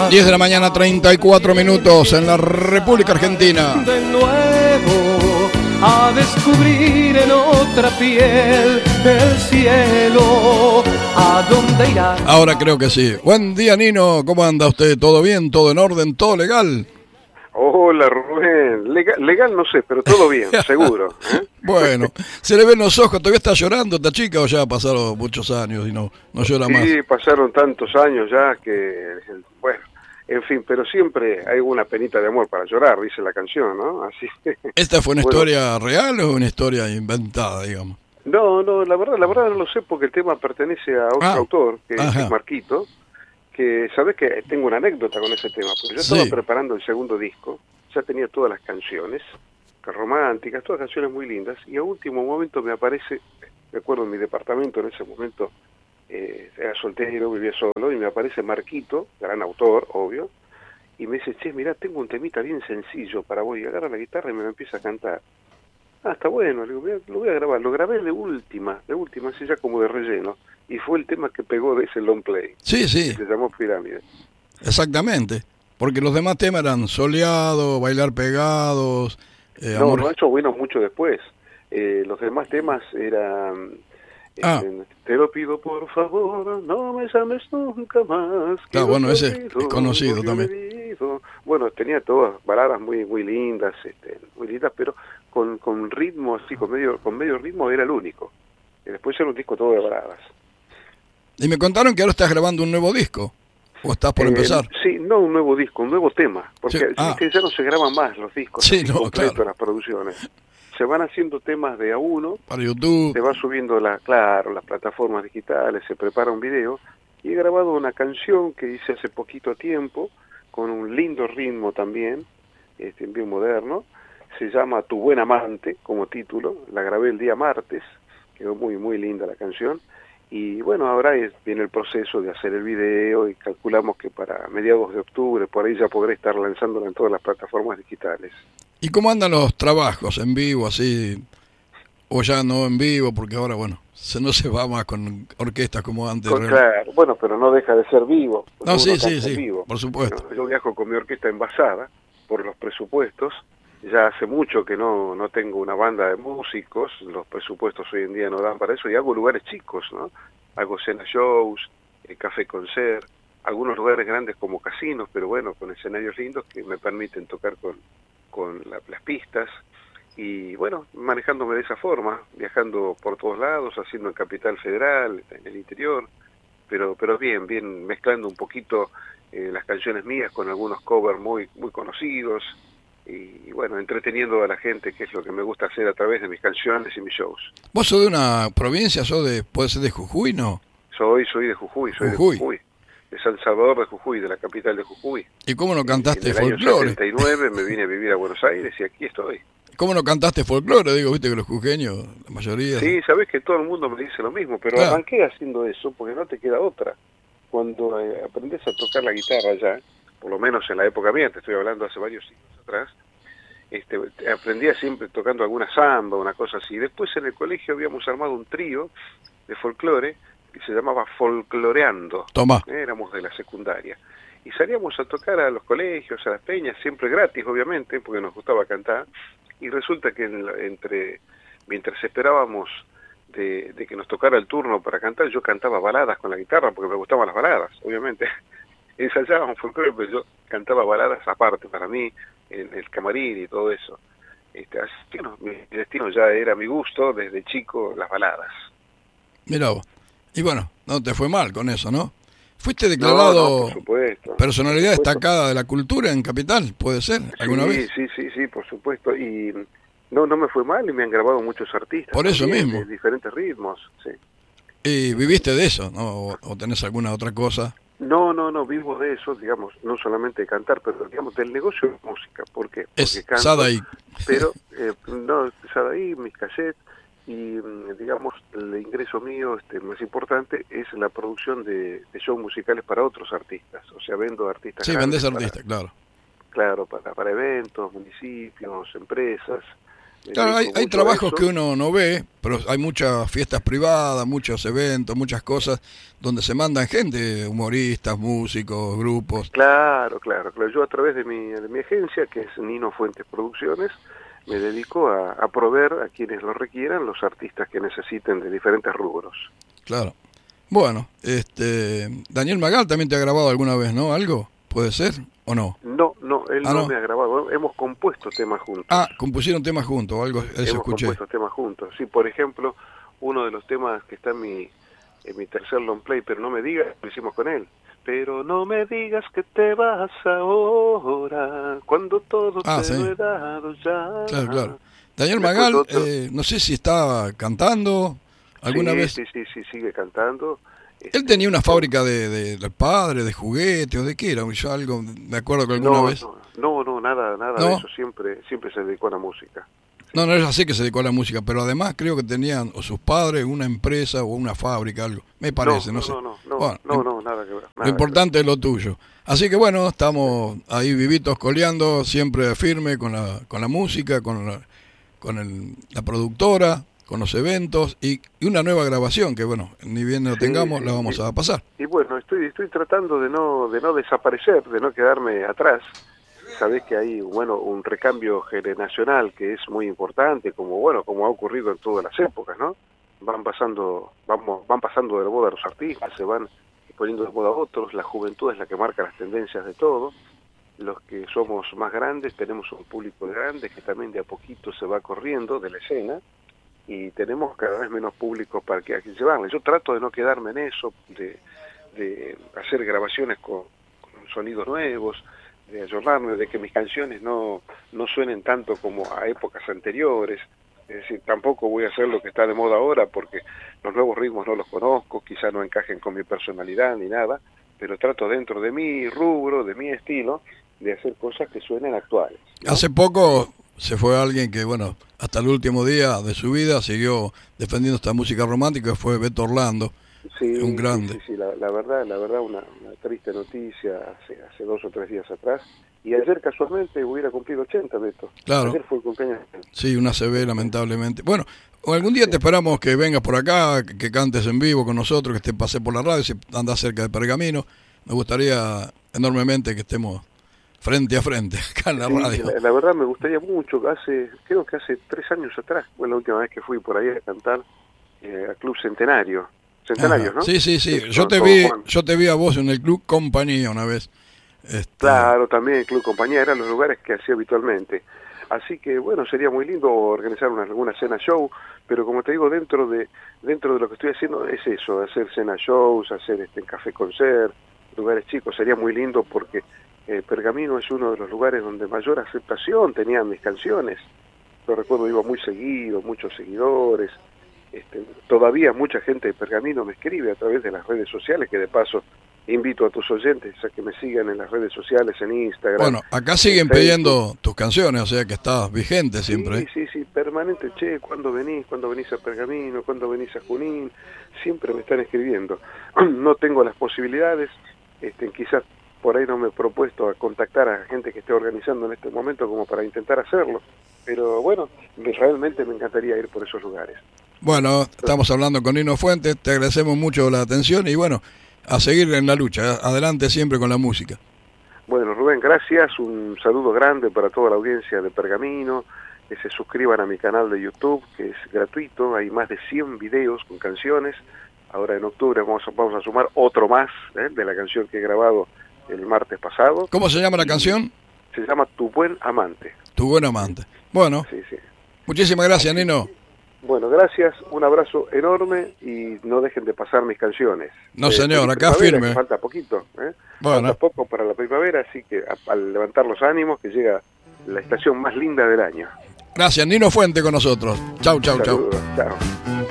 10 de la mañana, 34 minutos en la República Argentina. De nuevo a descubrir en otra piel el cielo. ¿A dónde irá? Ahora creo que sí. Buen día, Nino. ¿Cómo anda usted? ¿Todo bien? ¿Todo en orden? ¿Todo legal? Hola, Rubén. Legal no sé, pero todo bien, seguro. Bueno, se le ven los ojos. ¿Todavía está llorando esta chica o ya pasaron muchos años y no llora más? Sí, pasaron tantos años ya que, bueno, en fin, pero siempre hay una penita de amor para llorar, dice la canción, ¿no? Así. ¿Esta fue una Bueno, historia real o una historia inventada, digamos? No, la verdad no lo sé porque el tema pertenece a otro autor, que es Marquito, que sabes que tengo una anécdota con ese tema, porque yo estaba preparando el segundo disco, ya tenía todas las canciones, románticas, todas canciones muy lindas, y a último momento me aparece, recuerdo en mi departamento en ese momento, era soltero, vivía solo, y me aparece Marquito, gran autor, obvio, y me dice, che, mirá, tengo un temita bien sencillo para vos, y agarra la guitarra y me lo empieza a cantar. Ah, está bueno, le digo, lo voy a grabar. Lo grabé de última, así ya como de relleno. Y fue el tema que pegó de ese long play. Sí. Que se llamó Pirámide. Exactamente. Porque los demás temas eran soleado, bailar pegados. No, eso vino mucho después. Los demás temas eran... te lo pido por favor, no me llames nunca más. Bueno, ese es conocido también. Bueno, tenía todas baladas muy lindas, muy lindas, pero con ritmo así, con medio ritmo era el único. Y después era un disco todo de baladas. Y me contaron que ahora estás grabando un nuevo disco. ¿O estás por empezar? Sí, no un nuevo disco, un nuevo tema. Porque sí. ya no se graban más los discos. Sí, completos, las producciones. Se van haciendo temas de a uno. Para YouTube. Se va subiendo las plataformas digitales, se prepara un video. Y he grabado una canción que hice hace poquito tiempo, con un lindo ritmo también, bien moderno. Se llama Tu Buen Amante, como título. La grabé el día martes. Quedó muy linda la canción. Y bueno, ahora viene el proceso de hacer el video y calculamos que para mediados de octubre, por ahí ya podré estar lanzándola en todas las plataformas digitales. ¿Y cómo andan los trabajos en vivo, así? O ya no en vivo, porque ahora, bueno, no se va más con orquestas como antes. Claro, bueno, pero no deja de ser vivo. No, sí, vivo. Por supuesto. Bueno, yo viajo con mi orquesta envasada por los presupuestos. Ya hace mucho que no tengo una banda de músicos, los presupuestos hoy en día no dan para eso, y hago lugares chicos, ¿no? Hago cena shows, café concert, algunos lugares grandes como casinos, pero bueno, con escenarios lindos que me permiten tocar con las pistas, y bueno, manejándome de esa forma, viajando por todos lados, haciendo en Capital Federal, en el interior, pero bien, mezclando un poquito las canciones mías con algunos covers muy conocidos, y bueno, entreteniendo a la gente, que es lo que me gusta hacer a través de mis canciones y mis shows. ¿Vos sos de una provincia? ¿Puede ser de Jujuy, no? Soy de Jujuy, de Jujuy, de San Salvador de Jujuy, de la capital de Jujuy. ¿Y cómo no cantaste folclore? En el año 79 me vine a vivir a Buenos Aires y aquí estoy. ¿Cómo no cantaste folclore? Digo, viste que los jujeños, la mayoría... Sí, sabés que todo el mundo me dice lo mismo, pero arranqué haciendo eso porque no te queda otra. Cuando aprendes a tocar la guitarra ya, por lo menos en la época mía, te estoy hablando hace varios siglos atrás, aprendía siempre tocando alguna samba, una cosa así. Después en el colegio habíamos armado un trío de folclore que se llamaba Folcloreando. Toma. Éramos de la secundaria. Y salíamos a tocar a los colegios, a las peñas, siempre gratis, obviamente, porque nos gustaba cantar. Y resulta que mientras esperábamos de que nos tocara el turno para cantar, yo cantaba baladas con la guitarra, porque me gustaban las baladas, obviamente. Ensayábamos folclore, pero yo cantaba baladas aparte para mí, en el camarín y todo eso. Así que mi destino ya era mi gusto desde chico, las baladas. Mirá vos. Y bueno, no te fue mal con eso, ¿no? ¿Fuiste declarado por supuesto, personalidad destacada de la cultura en Capital? ¿Puede ser? ¿Alguna vez? Sí, por supuesto. Y no me fue mal y me han grabado muchos artistas. Por eso también, mismo. De diferentes ritmos, sí. ¿Y viviste de eso, no? ¿O tenés alguna otra cosa? No, vivo de eso, digamos, no solamente de cantar, pero digamos del negocio de música. ¿Por qué? Porque canto, Sadaí. Pero, Sadaí, mis cassettes, y digamos, el ingreso mío más importante es la producción de shows musicales para otros artistas. O sea, vendo artistas. Sí, vendés artistas, claro. Claro, para eventos, municipios, empresas. Claro, hay mucho a trabajos eso. que uno no ve, pero hay muchas fiestas privadas, muchos eventos, muchas cosas donde se mandan gente, humoristas, músicos, grupos. Claro, claro, claro. Yo a través de mi agencia, que es Nino Fuentes Producciones, me dedico a proveer a quienes lo requieran los artistas que necesiten de diferentes rubros. Claro. Bueno, Daniel Magal también te ha grabado alguna vez, ¿no? ¿Algo? ¿Puede ser o no? No, no, él Ah, no no. me ha grabado. Hemos compuesto temas juntos. Ah, compusieron temas juntos o algo, eso Hemos escuché. compuesto temas juntos. Sí, por ejemplo, uno de los temas que está en mi tercer long play, pero no me digas, lo hicimos con él. Pero no me digas que te vas ahora, cuando todo Ah, te sí. lo he dado ya. Claro, claro. Daniel Después Magal, otro. no sé si estaba cantando alguna vez. Sí, sigue cantando. Él tenía una fábrica de padre, de juguetes, o de qué era, yo algo, me acuerdo que alguna vez. No, nada ¿No? de eso, siempre se dedicó a la música. No es así que se dedicó a la música, pero además creo que tenían o sus padres una empresa o una fábrica, algo, me parece, no sé. Bueno, nada que ver. Lo importante es lo tuyo. Así que bueno, estamos ahí vivitos coleando, siempre firme con la música, con la productora, con los eventos y una nueva grabación que bueno, ni bien lo tengamos, la vamos a pasar. Y bueno, estoy tratando de no desaparecer, de no quedarme atrás. Sabés que hay un recambio generacional que es muy importante, como ha ocurrido en todas las épocas, ¿no? Van pasando de moda los artistas, se van poniendo de moda otros, la juventud es la que marca las tendencias de todo. Los que somos más grandes tenemos un público grande que también de a poquito se va corriendo de la escena y tenemos cada vez menos público para que aquí llevarle. Yo trato de no quedarme en eso, de hacer grabaciones con sonidos nuevos, de ayornarme, de que mis canciones no suenen tanto como a épocas anteriores. Es decir, tampoco voy a hacer lo que está de moda ahora porque los nuevos ritmos no los conozco, quizá no encajen con mi personalidad ni nada, pero trato dentro de mi rubro, de mi estilo, de hacer cosas que suenen actuales, ¿no? Hace poco se fue alguien que, bueno, hasta el último día de su vida siguió defendiendo esta música romántica, fue Beto Orlando, Sí, un grande. sí, la verdad, una triste noticia hace 2 o 3 días atrás. Y ayer casualmente hubiera cumplido 80, Beto. Claro. Ayer fue el cumpleaños. Sí, una CB lamentablemente. Bueno, algún día te esperamos que vengas por acá, que cantes en vivo con nosotros, que te pases por la radio, si andás cerca de Pergamino. Me gustaría enormemente que estemos frente a frente acá en la radio. La verdad me gustaría mucho. Creo que hace 3 años atrás fue la última vez que fui por ahí a cantar a Club Centenario. Centenarios, ¿no? Sí. Sí, Yo te vi a vos en el Club Compañía una vez. Claro, también el Club Compañía eran los lugares que hacía habitualmente. Así que bueno, sería muy lindo organizar alguna cena show, pero como te digo, dentro de lo que estoy haciendo es eso, hacer cena shows, hacer café concert, lugares chicos. Sería muy lindo porque Pergamino es uno de los lugares donde mayor aceptación tenían mis canciones. Yo recuerdo, iba muy seguido, muchos seguidores. Todavía mucha gente de Pergamino me escribe a través de las redes sociales, que de paso invito a tus oyentes a que me sigan en las redes sociales, en Instagram. Bueno, acá siguen pidiendo tus canciones, o sea que estás vigente siempre. Sí, permanente. Che, ¿cuándo venís? ¿Cuándo venís a Pergamino? ¿Cuándo venís a Junín? Siempre me están escribiendo. No tengo las posibilidades, quizás por ahí no me he propuesto a contactar a gente que esté organizando en este momento como para intentar hacerlo, pero bueno, realmente me encantaría ir por esos lugares. Bueno, estamos hablando con Nino Fuentes, te agradecemos mucho la atención y bueno, a seguir en la lucha, adelante siempre con la música. Bueno, Rubén, gracias, un saludo grande para toda la audiencia de Pergamino, que se suscriban a mi canal de YouTube, que es gratuito, hay más de 100 videos con canciones, ahora en octubre vamos a sumar otro más de la canción que he grabado el martes pasado. ¿Cómo se llama la canción? Se llama Tu Buen Amante. Tu Buen Amante. Bueno, sí. Muchísimas gracias, Nino. Bueno, gracias, un abrazo enorme y no dejen de pasar mis canciones. No, señor, acá firme. Falta poquito, Bueno. Falta poco para la primavera, así que al levantar los ánimos, que llega la estación más linda del año. Gracias, Nino Fuente con nosotros. Chau. Saludos, chao.